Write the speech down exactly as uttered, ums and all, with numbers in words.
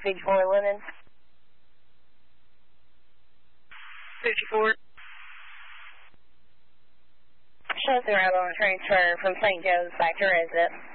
fifty-four Linden. fifty-four. Shows the arrival on transfer from Saint Joe's back to residence.